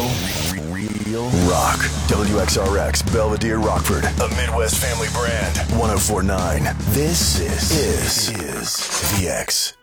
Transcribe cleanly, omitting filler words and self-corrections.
Real rock. WXRX Belvedere Rockford, a Midwest family brand. 104.9. This is VX.